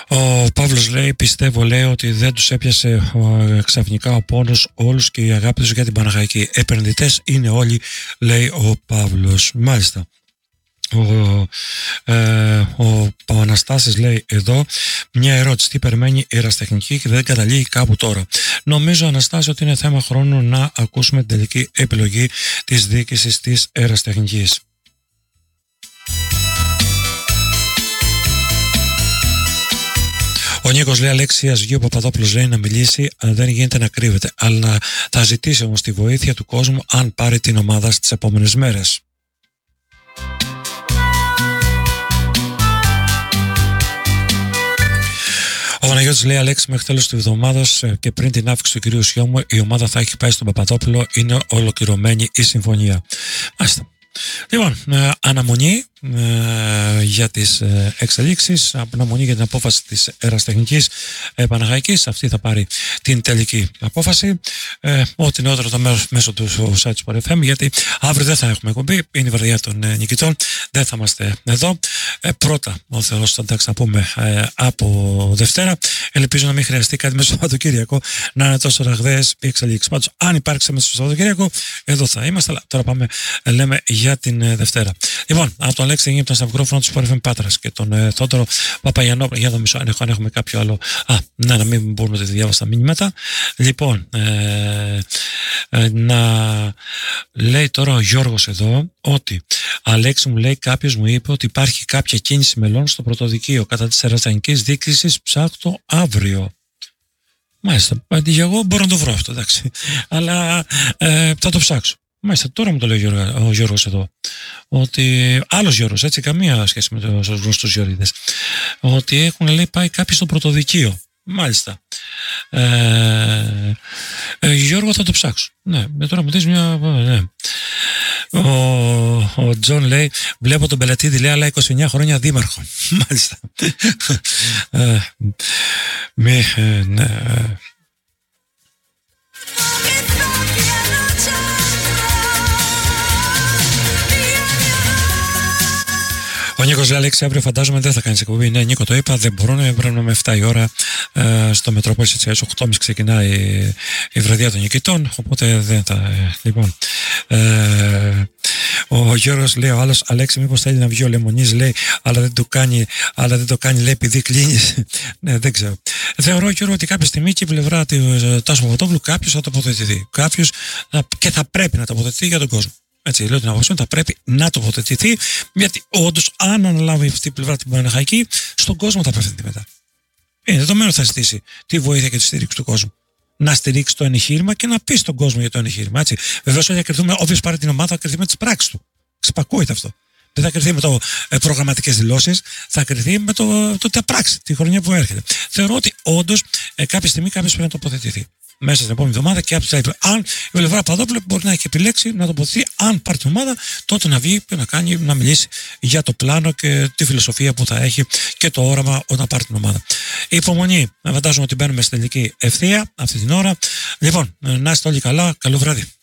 Ο Παύλος λέει, πιστεύω, λέει, ότι δεν τους έπιασε ξαφνικά ο πόνος όλους και η αγάπη τους για την Παναχαϊκή. Επενδυτές είναι όλοι, λέει ο Παύλος. Μάλιστα. Ο Παπαναστάσης λέει εδώ μια ερώτηση: τι περιμένει η Ερασιτεχνική και δεν καταλήγει κάπου τώρα? Νομίζω, Αναστάση, ότι είναι θέμα χρόνου να ακούσουμε την τελική επιλογή της διοίκησης της Ερασιτεχνικής. Ο Νίκος λέει, Αλέξη Αζγίου Παπαδόπουλος λέει να μιλήσει, αλλά δεν γίνεται να κρύβεται, αλλά θα ζητήσει όμως τη βοήθεια του κόσμου αν πάρει την ομάδα στις επόμενες μέρες. Ο Παναγιώτης λέει, Αλέξη, μέχρι τέλος της εβδομάδας και πριν την άφηξη του κυρίου Σιώμου η ομάδα θα έχει πάει στον Παπαδόπουλο, είναι ολοκληρωμένη η συμφωνία. Μάλιστα. Λοιπόν, αναμονή για τις εξελίξεις, αναμονή για την απόφαση της Ερασιτεχνικής Παναχαϊκής. Αυτή θα πάρει την τελική απόφαση. Ό,τι νεότερο το μέσω του site του Sport FM, γιατί αύριο δεν θα έχουμε εκπομπή, είναι η βραδιά των νικητών, δεν θα είμαστε εδώ. Πρώτα, ο Θεός θα τα ξαναπούμε από Δευτέρα. Ελπίζω να μην χρειαστεί κάτι μέσα στο Σαββατοκύριακο να είναι τόσο ραγδαίες οι εξελίξεις. Πάντως, αν υπάρξει μέσα στο Σαββατοκύριακο, εδώ θα είμαστε. Αλλά τώρα πάμε, λέμε, για την Δευτέρα. Λοιπόν, από τον Αλέξη Γεννή, από τον Σταυρόφωνο του Sport FM Πάτρας και τον Θόδωρο Παπαγιαννόπουλο. Για το μισό, αν έχουμε κάποιο άλλο. Ναι, να μην μπορούμε να τη διάβασα τα μηνύματα. Λοιπόν, να λέει τώρα ο Γιώργος εδώ ότι Αλέξη, μου λέει, κάποιος μου είπε ότι υπάρχει κάποια κίνηση μελών στο πρωτοδικείο κατά της Ερασιτεχνικής διοίκησης. Ψάχνω αύριο. Μάλιστα, αντί εγώ μπορώ να το βρω αυτό, εντάξει. Αλλά θα το ψάξω. Μάλιστα, τώρα μου το λέει ο Γιώργος εδώ. Ότι άλλος Γιώργος, έτσι, καμία σχέση με τους γνωστούς Γιώργηδες. Ότι έχουν, λέει, πάει κάποιοι στο πρωτοδικείο. Μάλιστα. Γιώργο, θα το ψάξω. Ναι, τώρα μου δεις μια. Ναι. Ο Τζον λέει, βλέπω τον Πελετίδη, λέει, αλλά 29 χρόνια δήμαρχο. Μάλιστα. Ναι. Ο Νίκος λέει, Αλέξη, αύριο φαντάζομαι δεν θα κάνεις εκπομπή. Ναι, Νίκο, το είπα, δεν μπορώ να βρω με 7 η ώρα στο Μετρόπολης, έτσι, 8.30 ξεκινάει η βραδιά των νικητών, οπότε δεν θα. Λοιπόν, ο Γιώργος λέει, ο άλλος, Αλέξη, μήπως θέλει να βγει ο Λεμονής, λέει, αλλά δεν το κάνει, λέει, επειδή κλείνεις. Ναι, δεν ξέρω. Θεωρώ, Γιώργο, ότι κάποια στιγμή και η πλευρά του Τάσου Παπαδόπουλου κάποιος θα τοποθετηθεί. Κάποιος και θα πρέπει να τοποθετηθεί για τον κόσμο. Έτσι, λέω την απόψη, θα πρέπει να τοποθετηθεί, γιατί όντως, αν αναλάβει αυτή η πλευρά την Παναχαϊκή, στον κόσμο θα απευθυνθεί μετά. Είναι δεδομένο, θα ζητήσει τη βοήθεια και τη στήριξη του κόσμου. Να στηρίξει το εγχείρημα και να πει στον κόσμο για το εγχείρημα. Βεβαίως, θα κρυθούμε, όποιος πάρει την ομάδα, θα κρυθεί με τις πράξεις του. Ξυπακούεται αυτό. Δεν θα κρυθεί με το προγραμματικές δηλώσεις, θα κρυθεί με το τι θα πράξει τη χρονιά που έρχεται. Θεωρώ ότι όντως κάποια στιγμή κάποιος πρέπει να τοποθετηθεί μέσα στην επόμενη εβδομάδα και αν η πλευρά Παπαδόπουλου μπορεί να έχει επιλέξει να τοποθετηθεί, αν πάρει την ομάδα, τότε να βγει και να μιλήσει για το πλάνο και τη φιλοσοφία που θα έχει και το όραμα όταν πάρει την ομάδα. Η υπομονή, φαντάζομαι ότι μπαίνουμε στην τελική ευθεία αυτή την ώρα. Λοιπόν, να είστε όλοι καλά, καλό βράδυ.